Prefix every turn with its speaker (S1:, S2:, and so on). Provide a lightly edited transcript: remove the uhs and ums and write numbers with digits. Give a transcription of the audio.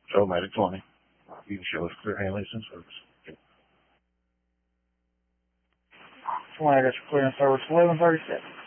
S1: Show Medic 20. You can show us clear handling and service. Okay.
S2: 20, I got your clearance service 1137.